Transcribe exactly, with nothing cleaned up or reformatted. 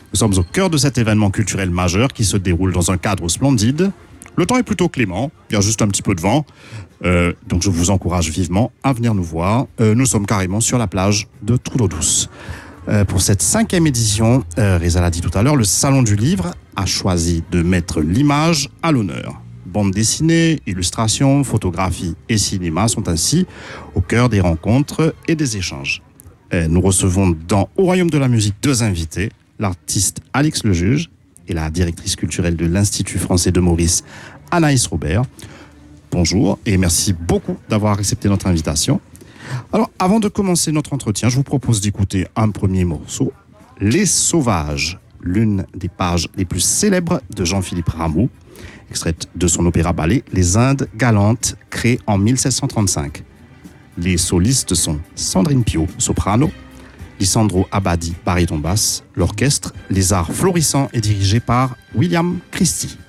Nous sommes au cœur de cet événement culturel majeur qui se déroule dans un cadre splendide. Le temps est plutôt clément, il y a juste un petit peu de vent, euh, donc je vous encourage vivement à venir nous voir. Euh, nous sommes carrément sur la plage de Trou-d'Eau-Douce. Euh, pour cette cinquième édition, euh, Reza l'a dit tout à l'heure, le Salon du Livre a choisi de mettre l'image à l'honneur. Bande dessinée, illustration, photographie et cinéma sont ainsi au cœur des rencontres et des échanges. Euh, nous recevons dans Au Royaume de la Musique deux invités, l'artiste Alix Lejuge et la directrice culturelle de l'Institut français de Maurice, Anaïs Robert. Bonjour et merci beaucoup d'avoir accepté notre invitation. Alors, avant de commencer notre entretien, je vous propose d'écouter un premier morceau, Les Sauvages, l'une des pages les plus célèbres de Jean-Philippe Rameau, extraite de son opéra-ballet Les Indes galantes, créé en mille sept cent trente-cinq. Les solistes sont Sandrine Pio, soprano, Lisandro Abadi, baryton basse. L'orchestre Les Arts Florissants est dirigé par William Christie.